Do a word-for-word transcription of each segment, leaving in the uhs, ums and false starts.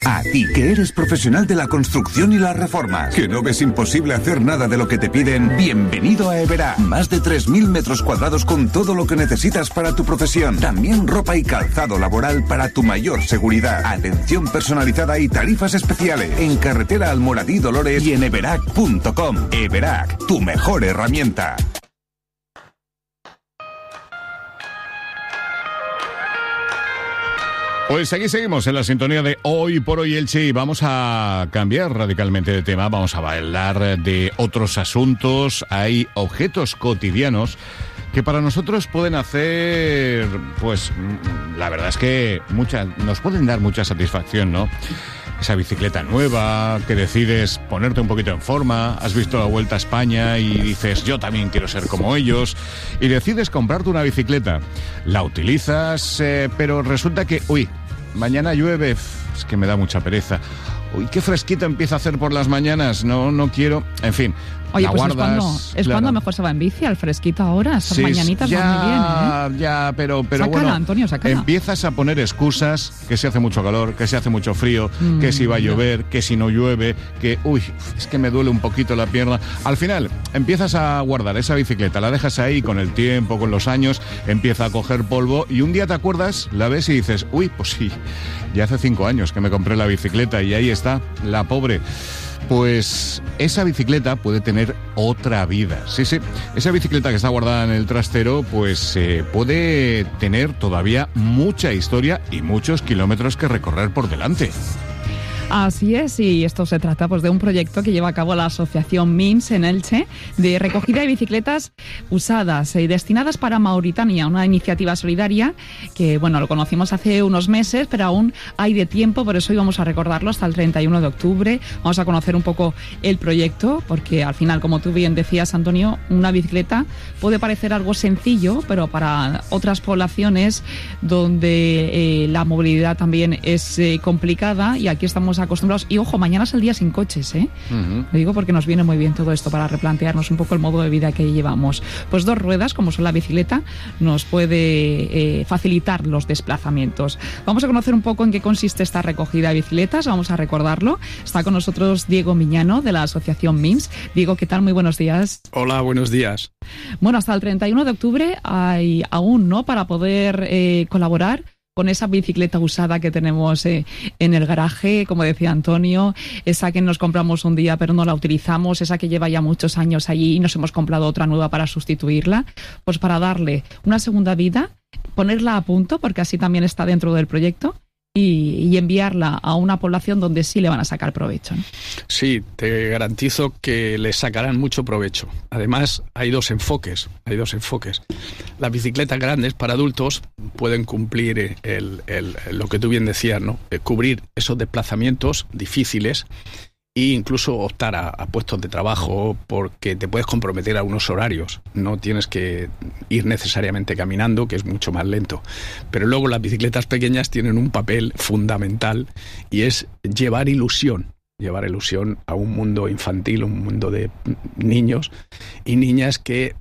A ti, que eres profesional de la construcción y las reformas, que no ves imposible hacer nada de lo que te piden, bienvenido a Everac. Más de tres mil metros cuadrados con todo lo que necesitas para tu profesión. También ropa y calzado laboral para tu mayor seguridad. Atención personalizada y tarifas especiales. En carretera Almoradí Dolores y en everac punto com. Everac, tu mejor herramienta. Pues aquí seguimos en la sintonía de Hoy por Hoy Elche y vamos a cambiar radicalmente de tema, vamos a hablar de otros asuntos. Hay objetos cotidianos que para nosotros pueden hacer, pues la verdad es que mucha, nos pueden dar mucha satisfacción, ¿no? Esa bicicleta nueva, que decides ponerte un poquito en forma, has visto la Vuelta a España y dices, yo también quiero ser como ellos, y decides comprarte una bicicleta. La utilizas, eh, pero resulta que, uy, mañana llueve, es que me da mucha pereza. Uy, qué fresquito empieza a hacer por las mañanas, no, no quiero, en fin. Oye, la pues guardas, es cuando, es claro. cuando mejor se va en bici, al fresquito ahora, estas Sí, mañanitas ya, van muy bien, ¿eh? Ya, pero, pero sácala, bueno, Antonio, sácala. Empiezas a poner excusas, que si hace mucho calor, que si hace mucho frío, mm, que si va a llover, que si no llueve, que, uy, es que me duele un poquito la pierna. Al final, empiezas a guardar esa bicicleta, la dejas ahí, con el tiempo, con los años, empieza a coger polvo y un día te acuerdas, la ves y dices, uy, pues sí, ya hace cinco años que me compré la bicicleta y ahí está, la pobre. Pues esa bicicleta puede tener otra vida. Sí, sí, esa bicicleta que está guardada en el trastero, pues eh, puede tener todavía mucha historia y muchos kilómetros que recorrer por delante. Así es, y esto se trata pues de un proyecto que lleva a cabo la asociación MIMS en Elche, de recogida de bicicletas usadas y destinadas para Mauritania, una iniciativa solidaria que, bueno, lo conocimos hace unos meses, pero aún hay de tiempo, por eso hoy vamos a recordarlo hasta el treinta y uno de octubre. Vamos a conocer un poco el proyecto, porque al final, como tú bien decías, Antonio, una bicicleta puede parecer algo sencillo, pero para otras poblaciones donde eh, la movilidad también es eh, complicada, y aquí estamos acostumbrados, y ojo, mañana es el día sin coches, ¿eh? Uh-huh. Lo digo porque nos viene muy bien todo esto para replantearnos un poco el modo de vida que llevamos. Pues dos ruedas, como son la bicicleta, nos puede eh, facilitar los desplazamientos. Vamos a conocer un poco en qué consiste esta recogida de bicicletas, vamos a recordarlo. Está con nosotros Diego Miñano, de la asociación MIMS. Diego, ¿qué tal? Muy buenos días. Hola, buenos días. Bueno, hasta el treinta y uno de octubre hay aún, ¿no?, para poder eh, colaborar con esa bicicleta usada que tenemos eh, en el garaje, como decía Antonio, esa que nos compramos un día pero no la utilizamos, esa que lleva ya muchos años allí y nos hemos comprado otra nueva para sustituirla, pues para darle una segunda vida, ponerla a punto, porque así también está dentro del proyecto, y, y enviarla a una población donde sí le van a sacar provecho, ¿no? Sí, te garantizo que le sacarán mucho provecho. Además, hay dos enfoques, hay dos enfoques. Las bicicletas grandes para adultos pueden cumplir el, el, lo que tú bien decías, ¿no? Cubrir esos desplazamientos difíciles e incluso optar a, a puestos de trabajo, porque te puedes comprometer a unos horarios. No tienes que ir necesariamente caminando, que es mucho más lento. Pero luego las bicicletas pequeñas tienen un papel fundamental, y es llevar ilusión. Llevar ilusión a un mundo infantil, un mundo de niños y niñas que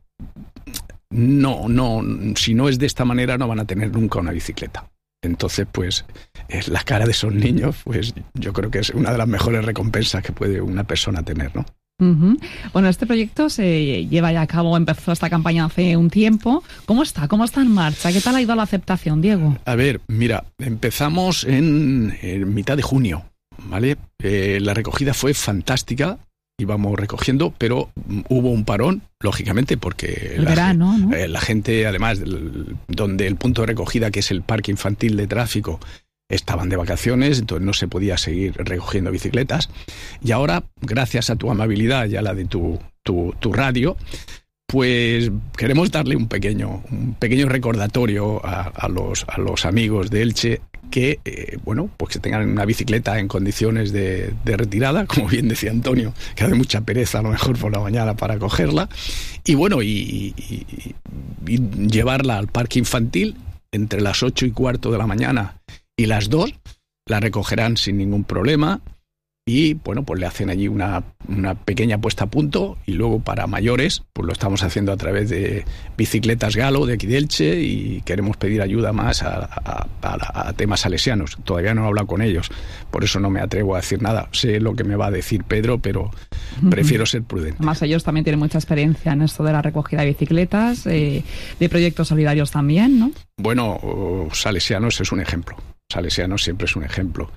no, no, si no es de esta manera, no van a tener nunca una bicicleta. Entonces, pues, es la cara de esos niños, pues yo creo que es una de las mejores recompensas que puede una persona tener, ¿no? Uh-huh. Bueno, este proyecto se lleva ya a cabo, empezó esta campaña hace un tiempo. ¿Cómo está? ¿Cómo está en marcha? ¿Qué tal ha ido la aceptación, Diego? A ver, mira, empezamos en, en mitad de junio, ¿vale? Eh, la recogida fue fantástica. Íbamos recogiendo, pero hubo un parón, lógicamente, porque el la, verano, ¿no? eh, la gente, además, el, donde el punto de recogida, que es el parque infantil de tráfico, estaban de vacaciones, entonces no se podía seguir recogiendo bicicletas. Y ahora, gracias a tu amabilidad y a la de tu, tu, tu radio, pues queremos darle un pequeño, un pequeño recordatorio a, a, los, a los amigos de Elche, que, eh, bueno, pues que tengan una bicicleta en condiciones de, de retirada, como bien decía Antonio, que hace mucha pereza a lo mejor por la mañana para cogerla, y bueno, y, y, y llevarla al parque infantil entre las ocho y cuarto de la mañana y las dos, la recogerán sin ningún problema, y bueno, pues le hacen allí una, una pequeña puesta a punto, y luego para mayores pues lo estamos haciendo a través de Bicicletas Galo de aquí de Elche, y queremos pedir ayuda más a, a, a, a temas salesianos. Todavía no he hablado con ellos, por eso no me atrevo a decir nada. Sé lo que me va a decir Pedro, pero prefiero ser prudente. Además, ellos también tienen mucha experiencia en esto de la recogida de bicicletas, eh, de proyectos solidarios también, ¿no? Bueno, Salesianos es un ejemplo. Salesianos siempre es un ejemplo.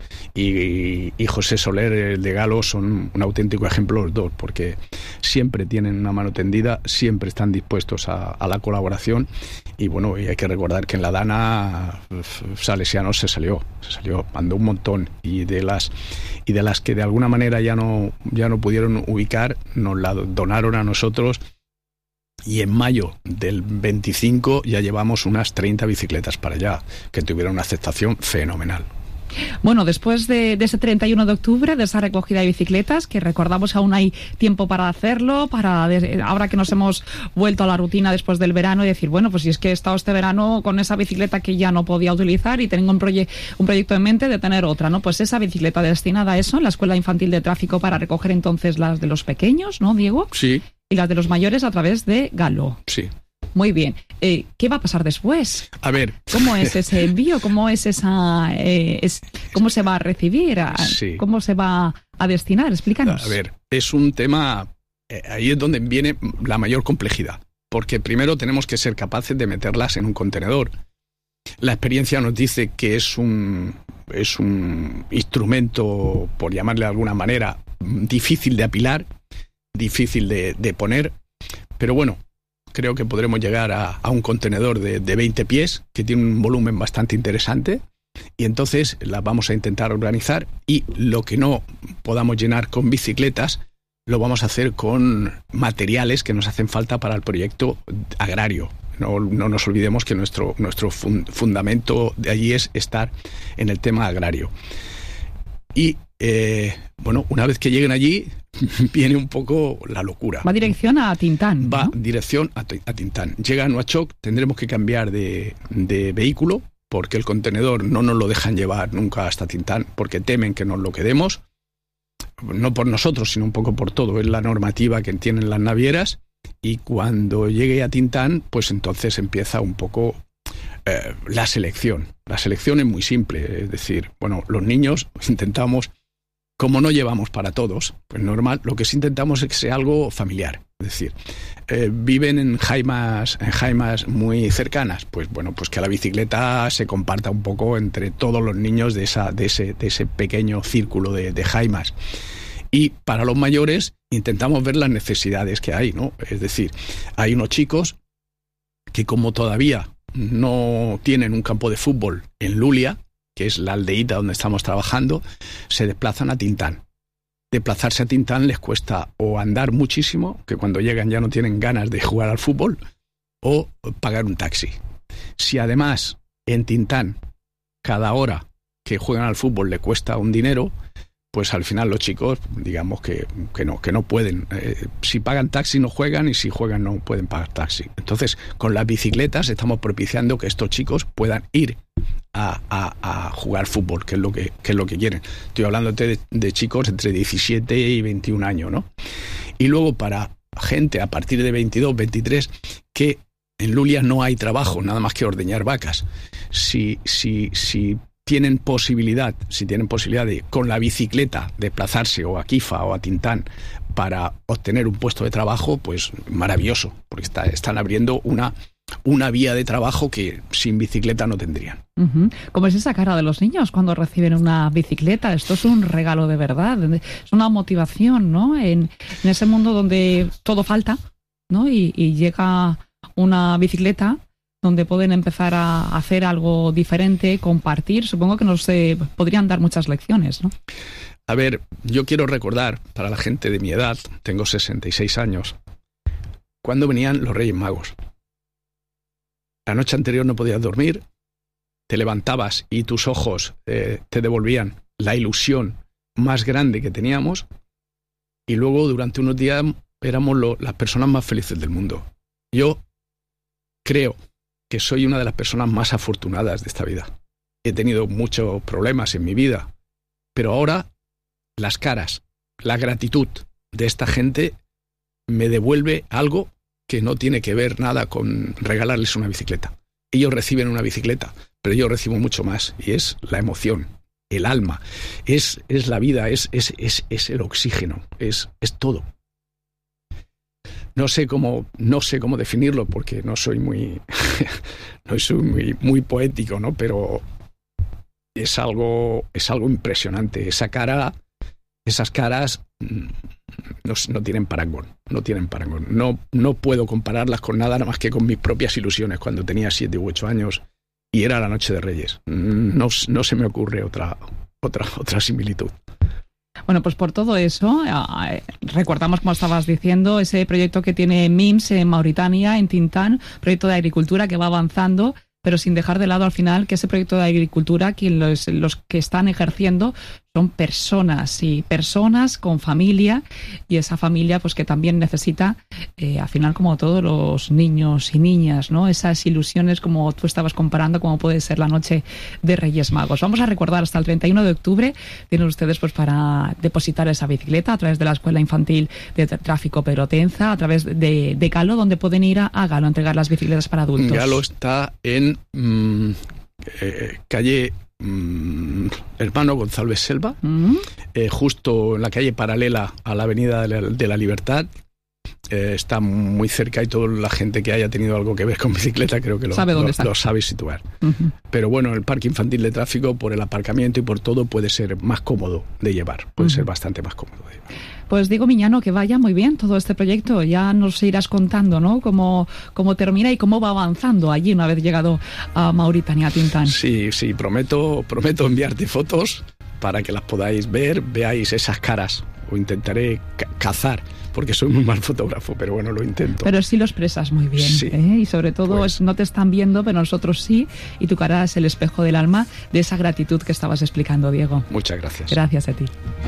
Y, y José Soler, el de Galo, son un auténtico ejemplo los dos, porque siempre tienen una mano tendida, siempre están dispuestos a, a la colaboración. Y bueno, y hay que recordar que en la Dana Salesianos se salió, se salió, mandó un montón, y de las y de las que de alguna manera ya no, ya no pudieron ubicar, nos la donaron a nosotros. Y en mayo del veinticinco ya llevamos unas treinta bicicletas para allá, que tuvieron una aceptación fenomenal. Bueno, después de, de ese treinta y uno de octubre, de esa recogida de bicicletas, que recordamos aún hay tiempo para hacerlo, para ahora que nos hemos vuelto a la rutina después del verano, y decir, bueno, pues si es que he estado este verano con esa bicicleta que ya no podía utilizar y tengo un, proye- un proyecto en mente de tener otra, ¿no? Pues esa bicicleta destinada a eso, en la Escuela Infantil de Tráfico, para recoger entonces las de los pequeños, ¿no, Diego? Sí. Y las de los mayores a través de Galo. Sí. Muy bien. Eh, ¿Qué va a pasar después? A ver. ¿Cómo es ese envío? ¿Cómo es esa, eh, es, cómo se va a recibir? Sí. ¿Cómo se va a destinar? Explícanos. A ver, es un tema, eh, ahí es donde viene la mayor complejidad, porque primero tenemos que ser capaces de meterlas en un contenedor. La experiencia nos dice que es un, es un instrumento, por llamarle de alguna manera, difícil de apilar, difícil de, de poner, pero bueno, creo que podremos llegar a, a un contenedor de, de veinte pies, que tiene un volumen bastante interesante, y entonces las vamos a intentar organizar, y lo que no podamos llenar con bicicletas lo vamos a hacer con materiales que nos hacen falta para el proyecto agrario. No, no nos olvidemos que nuestro, nuestro fun, fundamento de allí es estar en el tema agrario. Y eh, bueno, una vez que lleguen allí, viene un poco la locura. Va dirección a Tintán, Va ¿no? dirección a, a Tintán. Llega a Nuachoc, tendremos que cambiar de, de vehículo, porque el contenedor no nos lo dejan llevar nunca hasta Tintán, porque temen que nos lo quedemos. No por nosotros, sino un poco por todo. Es la normativa que tienen las navieras. Y cuando llegue a Tintán, pues entonces empieza un poco eh, la selección. La selección es muy simple. Es decir, bueno, los niños intentamos... Como no llevamos para todos, pues normal, lo que sí intentamos es que sea algo familiar. Es decir, eh, viven en jaimas, en jaimas muy cercanas, pues bueno, pues que la bicicleta se comparta un poco entre todos los niños de, esa, de, ese, de ese pequeño círculo de, de jaimas. Y para los mayores intentamos ver las necesidades que hay, ¿no? Es decir, hay unos chicos que, como todavía no tienen un campo de fútbol en Lulia, que es la aldeíta donde estamos trabajando, se desplazan a Tintán. Desplazarse a Tintán les cuesta o andar muchísimo, que cuando llegan ya no tienen ganas de jugar al fútbol, o pagar un taxi. Si además en Tintán cada hora que juegan al fútbol le cuesta un dinero, pues al final los chicos, digamos que, que no, que no pueden. Eh, si pagan taxi no juegan, y si juegan no pueden pagar taxi. Entonces, con las bicicletas estamos propiciando que estos chicos puedan ir a, a, a jugar fútbol, que es lo que, que es lo que quieren. Estoy hablando de, de chicos entre diecisiete y veintiún años, ¿no? Y luego para gente a partir de veintidós, veintitrés, que en Lulia no hay trabajo, nada más que ordeñar vacas. Si, si, si tienen posibilidad, si tienen posibilidad de con la bicicleta desplazarse o a Quifa o a Tintán para obtener un puesto de trabajo, pues maravilloso, porque está, están abriendo una, una vía de trabajo que sin bicicleta no tendrían. Uh-huh. ¿Cómo es esa cara de los niños cuando reciben una bicicleta? Esto es un regalo de verdad, es una motivación, ¿no? En, en ese mundo donde todo falta, ¿no? Y, y llega una bicicleta donde pueden empezar a hacer algo diferente, compartir. Supongo que nos eh, podrían dar muchas lecciones, ¿no? A ver, yo quiero recordar, para la gente de mi edad, tengo sesenta y seis años, cuando venían los Reyes Magos. La noche anterior no podías dormir, te levantabas y tus ojos eh, te devolvían la ilusión más grande que teníamos, y luego durante unos días éramos lo, las personas más felices del mundo. Yo creo que soy una de las personas más afortunadas de esta vida. He tenido muchos problemas en mi vida, pero ahora las caras, la gratitud de esta gente me devuelve algo que no tiene que ver nada con regalarles una bicicleta. Ellos reciben una bicicleta, pero yo recibo mucho más, y es la emoción, el alma, es, es la vida, es, es, es, es el oxígeno, es, es todo. No sé cómo, no sé cómo definirlo, porque no soy muy, no soy muy, muy poético, ¿no? Pero es algo, es algo impresionante. Esa cara, esas caras no, no tienen parangón, no tienen parangón. No, no puedo compararlas con nada, nada más que con mis propias ilusiones cuando tenía siete u ocho años y era la Noche de Reyes. No, no se me ocurre otra, otra, otra similitud. Bueno, pues por todo eso, eh, recordamos, como estabas diciendo, ese proyecto que tiene M I M S en Mauritania, en Tintán, proyecto de agricultura que va avanzando, pero sin dejar de lado al final que ese proyecto de agricultura, quien los, los que están ejerciendo son personas, y personas con familia, y esa familia pues que también necesita, eh, al final, como todos los niños y niñas, ¿no? Esas ilusiones, como tú estabas comparando, como puede ser la noche de Reyes Magos. Vamos a recordar hasta el treinta y uno de octubre, tienen ustedes pues para depositar esa bicicleta a través de la Escuela Infantil de Tráfico Pedro Tenza, a través de, de Galo, donde pueden ir a, a Galo a entregar las bicicletas para adultos. Galo está en mmm, eh, calle Mm, Hermano González Selva, uh-huh. eh, justo en la calle paralela a la Avenida de la, de la Libertad. Eh, está muy cerca, y toda la gente que haya tenido algo que ver con bicicleta creo que lo sabe, dónde lo, lo sabe situar. Uh-huh. Pero bueno, el parque infantil de tráfico, por el aparcamiento y por todo, puede ser más cómodo de llevar, puede uh-huh. ser bastante más cómodo de llevar. Pues Diego Miñano, que vaya muy bien todo este proyecto. Ya nos irás contando, ¿no? Cómo, cómo termina y cómo va avanzando allí una vez llegado a Mauritania, a Tintán. Sí, sí, prometo, prometo enviarte fotos para que las podáis ver, veáis esas caras. O intentaré ca- cazar, porque soy muy mal fotógrafo, pero bueno, lo intento. Pero sí lo expresas muy bien, sí, ¿eh? Y sobre todo pues, no te están viendo, pero nosotros sí, y tu cara es el espejo del alma de esa gratitud que estabas explicando, Diego. Muchas gracias. Gracias a ti.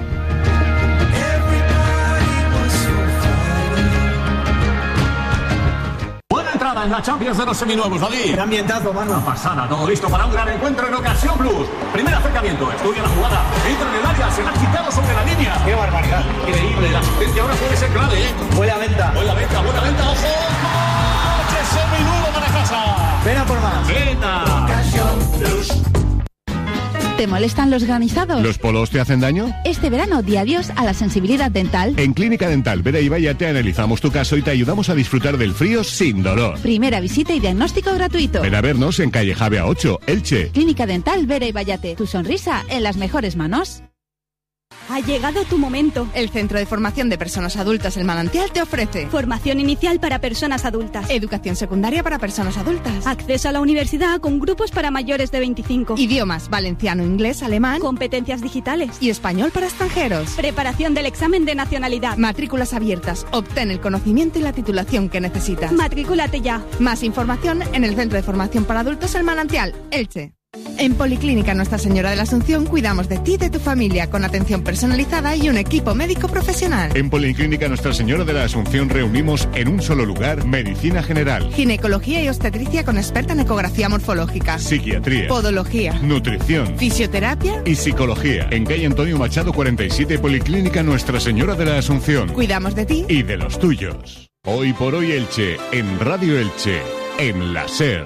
En la Champions de los seminuevos, David. Qué ambientazo, mano. Una pasada, todo listo para un gran encuentro en Ocasión Plus. Primer acercamiento, estudia la jugada, entra en el área, se la ha quitado sobre la línea. Qué barbaridad. Increíble, la asistencia ahora puede ser clave, ¿eh? Buena venta. Buena venta, buena venta, ojo. ¡Coche seminuevo para casa! Ven a por más. ¡Venta! Ocasión Plus. ¿Te molestan los granizados? ¿Los polos te hacen daño? Este verano di adiós a la sensibilidad dental. En Clínica Dental Vera y Vaya te analizamos tu caso y te ayudamos a disfrutar del frío sin dolor. Primera visita y diagnóstico gratuito. Ven a vernos en calle Javea ocho, Elche. Clínica Dental Vera y Vallate. Tu sonrisa en las mejores manos. Ha llegado tu momento. El Centro de Formación de Personas Adultas El Manantial te ofrece formación inicial para personas adultas, educación secundaria para personas adultas, acceso a la universidad con grupos para mayores de veinticinco, idiomas valenciano, inglés, alemán, competencias digitales y español para extranjeros, preparación del examen de nacionalidad, matrículas abiertas. Obtén el conocimiento y la titulación que necesitas. Matrículate ya. Más información en el Centro de Formación para Adultos El Manantial, Elche. En Policlínica Nuestra Señora de la Asunción cuidamos de ti y de tu familia con atención personalizada y un equipo médico profesional. En Policlínica Nuestra Señora de la Asunción reunimos en un solo lugar medicina general, ginecología y obstetricia con experta en ecografía morfológica, psiquiatría, podología, nutrición, fisioterapia y psicología. En calle Antonio Machado cuarenta y siete, Policlínica Nuestra Señora de la Asunción. Cuidamos de ti y de los tuyos. Hoy por hoy Elche, en Radio Elche, en la SER.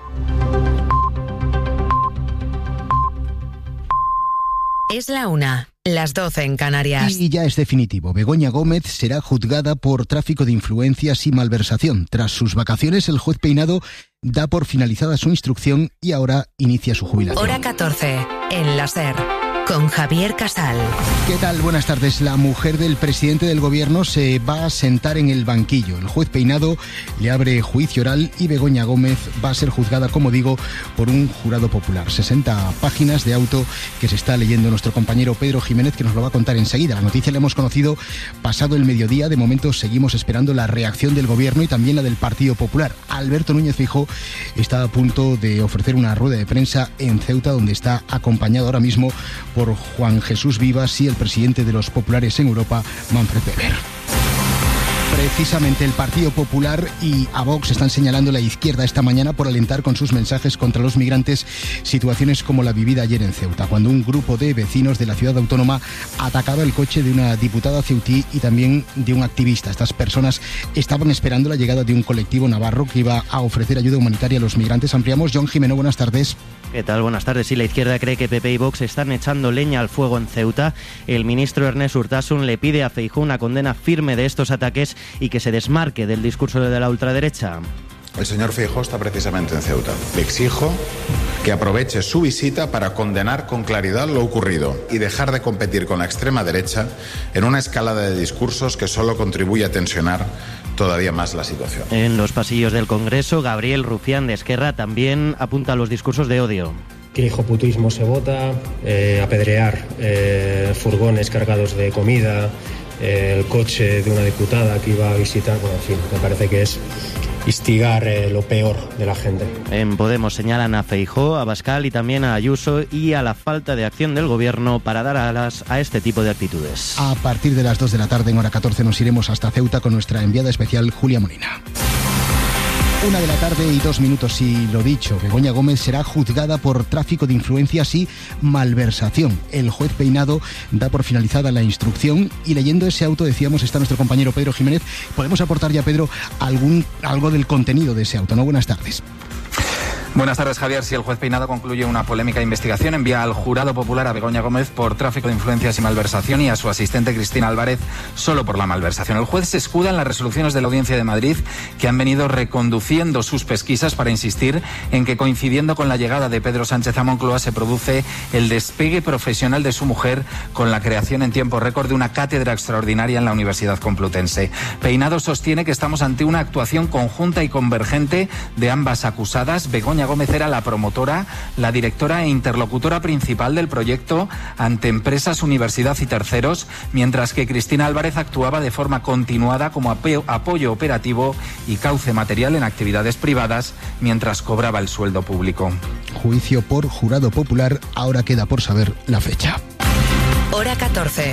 Es la una, las doce en Canarias. Y ya es definitivo. Begoña Gómez será juzgada por tráfico de influencias y malversación. Tras sus vacaciones, el juez Peinado da por finalizada su instrucción y ahora inicia su jubilación. Hora catorce, en la SER, con Javier Casal. ¿Qué tal? Buenas tardes. La mujer del presidente del gobierno se va a sentar en el banquillo. El juez Peinado le abre juicio oral y Begoña Gómez va a ser juzgada, como digo, por un jurado popular. sesenta páginas de auto que se está leyendo nuestro compañero Pedro Jiménez, que nos lo va a contar enseguida. La noticia la hemos conocido pasado el mediodía. De momento seguimos esperando la reacción del gobierno y también la del Partido Popular. Alberto Núñez Feijóo está a punto de ofrecer una rueda de prensa en Ceuta, donde está acompañado ahora mismo por Juan Jesús Vivas y el presidente de los populares en Europa, Manfred Weber. Precisamente el Partido Popular y a Vox están señalando a la izquierda esta mañana por alentar con sus mensajes contra los migrantes situaciones como la vivida ayer en Ceuta, cuando un grupo de vecinos de la ciudad autónoma atacaba el coche de una diputada ceutí y también de un activista. Estas personas estaban esperando la llegada de un colectivo navarro que iba a ofrecer ayuda humanitaria a los migrantes. Ampliamos. John Jimeno, buenas tardes. ¿Qué tal? Buenas tardes. Sí, la izquierda cree que P P y Vox están echando leña al fuego en Ceuta. El ministro Ernest Urtasun le pide a Feijóo una condena firme de estos ataques y que se desmarque del discurso de la ultraderecha. El señor Feijóo está precisamente en Ceuta. Le exijo que aproveche su visita para condenar con claridad lo ocurrido y dejar de competir con la extrema derecha en una escalada de discursos que solo contribuye a tensionar todavía más la situación. En los pasillos del Congreso, Gabriel Rufián de Esquerra también apunta a los discursos de odio. Que hijoputismo se vota, eh, apedrear eh, furgones cargados de comida, eh, el coche de una diputada que iba a visitar, bueno, en fin, me parece que es instigar eh, lo peor de la gente. En Podemos señalan a Feijóo, a Abascal y también a Ayuso y a la falta de acción del gobierno para dar alas a este tipo de actitudes. A partir de las dos de la tarde en hora catorce nos iremos hasta Ceuta con nuestra enviada especial Julia Molina. Una de la tarde y dos minutos, y lo dicho, Begoña Gómez será juzgada por tráfico de influencias y malversación. El juez Peinado da por finalizada la instrucción y leyendo ese auto, decíamos, está nuestro compañero Pedro Jiménez. Podemos aportar ya, Pedro, algún algo del contenido de ese auto, ¿no? Buenas tardes. Buenas tardes, Javier. Si el juez Peinado concluye una polémica investigación, envía al jurado popular a Begoña Gómez por tráfico de influencias y malversación y a su asistente Cristina Álvarez solo por la malversación. El juez se escuda en las resoluciones de la Audiencia de Madrid que han venido reconduciendo sus pesquisas para insistir en que, coincidiendo con la llegada de Pedro Sánchez a Moncloa, se produce el despegue profesional de su mujer con la creación en tiempo récord de una cátedra extraordinaria en la Universidad Complutense. Peinado sostiene que estamos ante una actuación conjunta y convergente de ambas acusadas. Begoña Gómez era la promotora, la directora e interlocutora principal del proyecto ante empresas, universidad y terceros, mientras que Cristina Álvarez actuaba de forma continuada como apoyo operativo y cauce material en actividades privadas mientras cobraba el sueldo público. Juicio por jurado popular, ahora queda por saber la fecha. Hora catorce.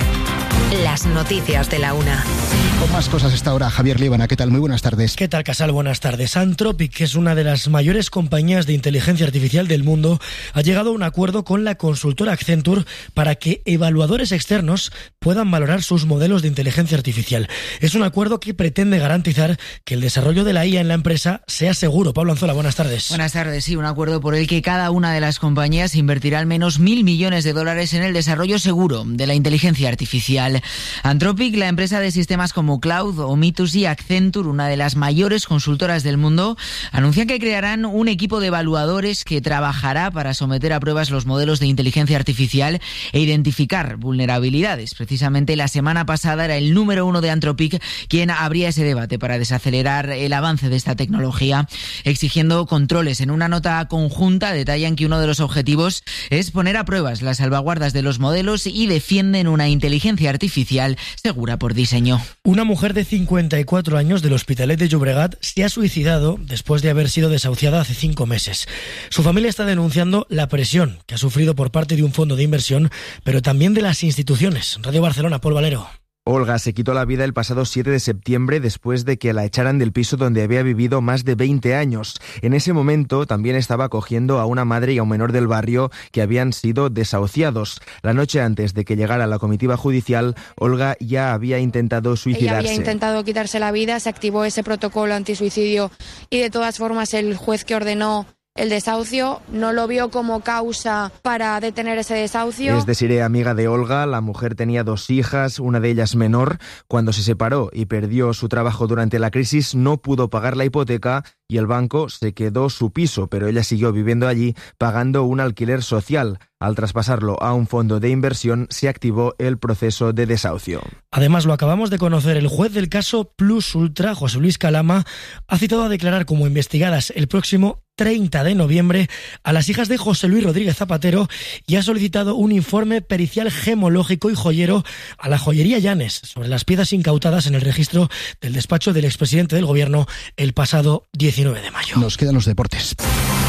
Las noticias de la una. Con más cosas esta hora, Javier Líbana, ¿qué tal? Muy buenas tardes. ¿Qué tal, Casal? Buenas tardes. Anthropic, que es una de las mayores compañías de inteligencia artificial del mundo, ha llegado a un acuerdo con la consultora Accenture para que evaluadores externos puedan valorar sus modelos de inteligencia artificial. Es un acuerdo que pretende garantizar que el desarrollo de la I A en la empresa sea seguro. Pablo Anzola, buenas tardes. Buenas tardes, sí, un acuerdo por el que cada una de las compañías invertirá al menos mil millones de dólares en el desarrollo seguro de la inteligencia artificial. Anthropic, la empresa de sistemas como Cloud, Omitus y Accenture, una de las mayores consultoras del mundo, anuncian que crearán un equipo de evaluadores que trabajará para someter a pruebas los modelos de inteligencia artificial e identificar vulnerabilidades. Precisamente la semana pasada era el número uno de Anthropic quien abría ese debate para desacelerar el avance de esta tecnología, exigiendo controles. En una nota conjunta detallan que uno de los objetivos es poner a pruebas las salvaguardas de los modelos y defienden una inteligencia artificial segura por diseño. Una mujer de cincuenta y cuatro años del Hospitalet de Llobregat se ha suicidado después de haber sido desahuciada hace cinco meses. Su familia está denunciando la presión que ha sufrido por parte de un fondo de inversión, pero también de las instituciones. Radio Barcelona, Paul Valero. Olga se quitó la vida el pasado siete de septiembre después de que la echaran del piso donde había vivido más de veinte años. En ese momento también estaba acogiendo a una madre y a un menor del barrio que habían sido desahuciados. La noche antes de que llegara la comitiva judicial, Olga ya había intentado suicidarse. Ella había intentado quitarse la vida, se activó ese protocolo antisuicidio y de todas formas el juez que ordenó el desahucio no lo vio como causa para detener ese desahucio. Es Desiree, amiga de Olga. La mujer tenía dos hijas, una de ellas menor. Cuando se separó y perdió su trabajo durante la crisis, no pudo pagar la hipoteca y el banco se quedó su piso, pero ella siguió viviendo allí pagando un alquiler social. Al traspasarlo a un fondo de inversión, se activó el proceso de desahucio. Además, lo acabamos de conocer, el juez del caso Plus Ultra, José Luis Calama, ha citado a declarar como investigadas el próximo treinta de noviembre a las hijas de José Luis Rodríguez Zapatero y ha solicitado un informe pericial gemológico y joyero a la joyería Llanes sobre las piezas incautadas en el registro del despacho del expresidente del gobierno el pasado diecinueve de mayo. Nos quedan los deportes.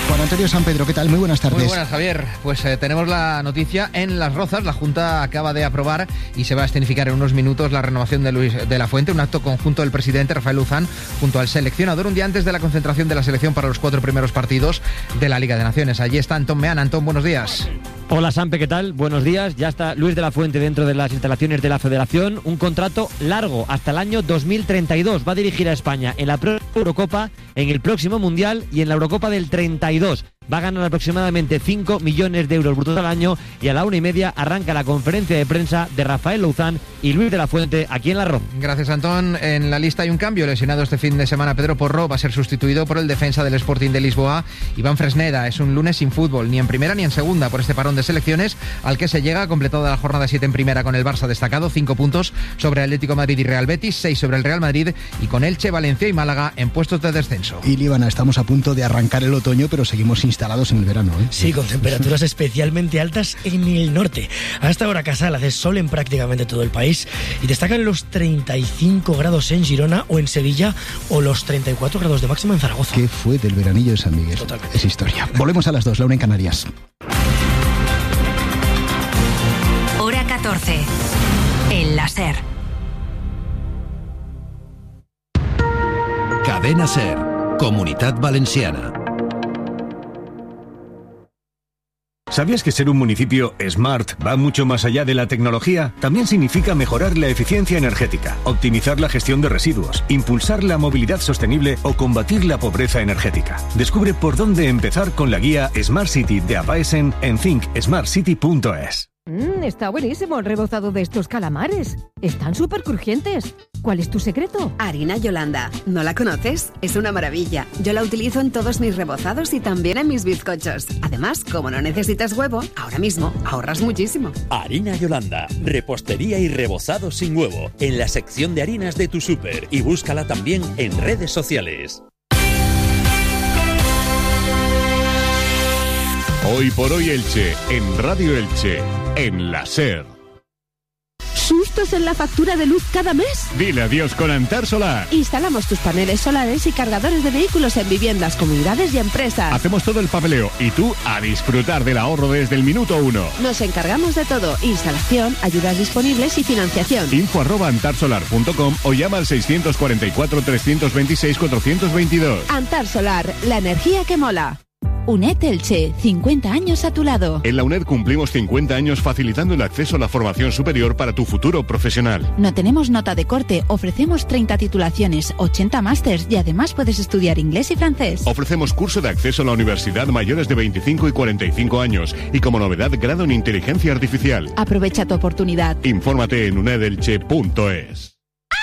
Juan Antonio San Pedro, ¿qué tal? Muy buenas tardes. Muy buenas, Javier. Pues eh, tenemos la noticia en Las Rozas. La Junta acaba de aprobar y se va a escenificar en unos minutos la renovación de Luis de la Fuente, un acto conjunto del presidente Rafael Luzán junto al seleccionador un día antes de la concentración de la selección para los cuatro primeros partidos de la Liga de Naciones. Allí está Antón Meana. Antón, buenos días. Hola Sampe, ¿qué tal? Buenos días. Ya está Luis de la Fuente dentro de las instalaciones de la Federación. Un contrato largo hasta el año dos mil treinta y dos. Va a dirigir a España en la Eurocopa, en el próximo Mundial y en la Eurocopa del treinta y dos. Va a ganar aproximadamente cinco millones de euros brutos al año y a la una y media arranca la conferencia de prensa de Rafael Luzán y Luis de la Fuente aquí en La Roza. Gracias, Antón. En la lista hay un cambio. Lesionado este fin de semana Pedro Porro va a ser sustituido por el defensa del Sporting de Lisboa, Iván Fresneda. Es un lunes sin fútbol, ni en primera ni en segunda, por este parón de selecciones al que se llega, completada la jornada siete en primera con el Barça destacado, cinco puntos sobre Atlético Madrid y Real Betis, seis sobre el Real Madrid y con Elche, Valencia y Málaga en puestos de descenso. Y Líbana, estamos a punto de arrancar el otoño, pero seguimos sin instalados en el verano, ¿eh? Sí, con temperaturas especialmente altas en el norte. Hasta ahora Casal hace sol en prácticamente todo el país y destacan los treinta y cinco grados en Girona o en Sevilla o los treinta y cuatro grados de máxima en Zaragoza. ¿Qué fue del veranillo de San Miguel? Totalmente. Es historia. Volvemos a las dos, la una en Canarias. Hora catorce. En la SER. Cadena SER. Comunitat Valenciana. ¿Sabías que ser un municipio smart va mucho más allá de la tecnología? También significa mejorar la eficiencia energética, optimizar la gestión de residuos, impulsar la movilidad sostenible o combatir la pobreza energética. Descubre por dónde empezar con la guía Smart City de Apaesen en think smart city punto es. Mmm, está buenísimo el rebozado de estos calamares. Están súper crujientes. ¿Cuál es tu secreto? Harina Yolanda. ¿No la conoces? Es una maravilla. Yo la utilizo en todos mis rebozados y también en mis bizcochos. Además, como no necesitas huevo, ahora mismo ahorras muchísimo. Harina Yolanda. Repostería y rebozado sin huevo. En la sección de harinas de tu súper. Y búscala también en redes sociales. Hoy por hoy Elche, en Radio Elche, en la SER. ¿Sustos en la factura de luz cada mes? Dile adiós con Antar Solar. Instalamos tus paneles solares y cargadores de vehículos en viviendas, comunidades y empresas. Hacemos todo el papeleo y tú a disfrutar del ahorro desde el minuto uno. Nos encargamos de todo: instalación, ayudas disponibles y financiación. Info arroba antarsolar punto com o llama al seiscientos cuarenta y cuatro, trescientos veintiséis, cuatrocientos veintidós. Antar Solar, la energía que mola. UNED Elche, cincuenta años a tu lado. En la UNED cumplimos cincuenta años facilitando el acceso a la formación superior para tu futuro profesional. No tenemos nota de corte, ofrecemos treinta titulaciones, ochenta másters y además puedes estudiar inglés y francés. Ofrecemos curso de acceso a la universidad mayores de veinticinco y cuarenta y cinco años y como novedad grado en inteligencia artificial. Aprovecha tu oportunidad. Infórmate en unedelche punto es.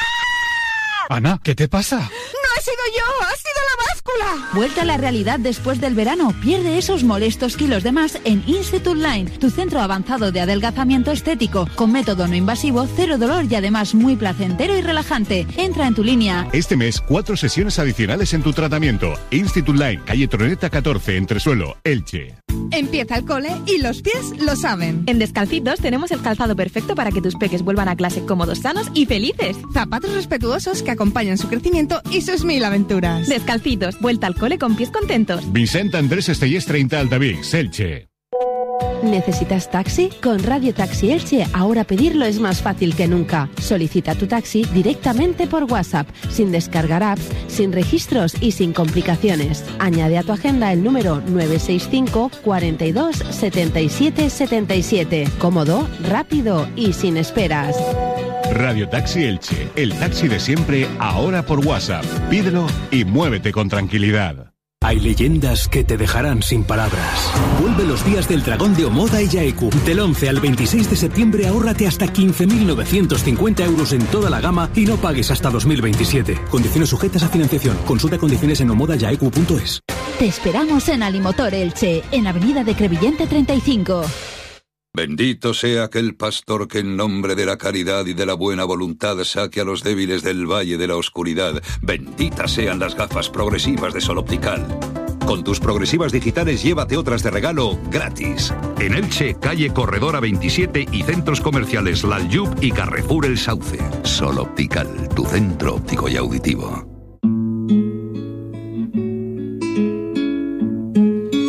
¡Ah! Ana, ¿qué te pasa? ¡No he sido yo! ¡Ha sido la báscula! Vuelta a la realidad después del verano. Pierde esos molestos kilos de más en Institute Line, tu centro avanzado de adelgazamiento estético, con método no invasivo, cero dolor y además muy placentero y relajante. Entra en tu línea. Este mes, cuatro sesiones adicionales en tu tratamiento. Institute Line, calle Troneta catorce, Entresuelo, Elche. Empieza el cole y los pies lo saben. En Descalcitos tenemos el calzado perfecto para que tus peques vuelvan a clase cómodos, sanos y felices. Zapatos respetuosos que acompañan su crecimiento y sus mil aventuras. Descalcitos, vuelta al cole con pies contentos. Vicente Andrés Estellés treinta, Altavix, Elche. ¿Necesitas taxi? Con Radio Taxi Elche ahora pedirlo es más fácil que nunca. Solicita tu taxi directamente por WhatsApp, sin descargar apps, sin registros y sin complicaciones. Añade a tu agenda el número nueve seis cinco, cuarenta y dos, setenta y siete, setenta y siete. Cómodo, rápido y sin esperas. Radio Taxi Elche, el taxi de siempre, ahora por WhatsApp. Pídelo y muévete con tranquilidad. Hay leyendas que te dejarán sin palabras. Vuelve los días del dragón de Omoda y Yaeku. Del once al veintiséis de septiembre ahórrate hasta quince mil novecientos cincuenta euros en toda la gama y no pagues hasta dos mil veintisiete. Condiciones sujetas a financiación. Consulta condiciones en omoda yaeku punto es. Te esperamos en Alimotor Elche, en Avenida de Crevillente treinta y cinco. Bendito sea aquel pastor que en nombre de la caridad y de la buena voluntad saque a los débiles del valle de la oscuridad. Benditas sean las gafas progresivas de Sol Optical. Con tus progresivas digitales llévate otras de regalo gratis. En Elche, calle Corredora veintisiete y centros comerciales Lalyub y Carrefour El Sauce. Sol Optical, tu centro óptico y auditivo.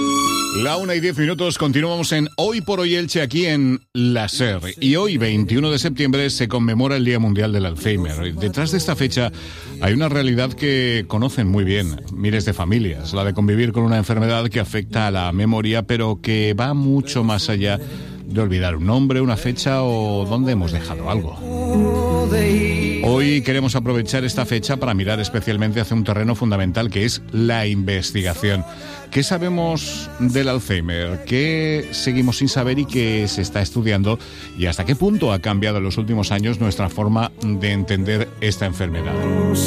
una y diez minutos, continuamos en Hoy por Hoy Elche aquí en la SER. Y hoy, veintiuno de septiembre, se conmemora el Día Mundial del Alzheimer. Detrás de esta fecha hay una realidad que conocen muy bien miles de familias, la de convivir con una enfermedad que afecta a la memoria, pero que va mucho más allá de olvidar un nombre, una fecha o dónde hemos dejado algo. Hoy queremos aprovechar esta fecha para mirar especialmente hacia un terreno fundamental que es la investigación. ¿Qué sabemos del Alzheimer? ¿Qué seguimos sin saber y qué se está estudiando? ¿Y hasta qué punto ha cambiado en los últimos años nuestra forma de entender esta enfermedad?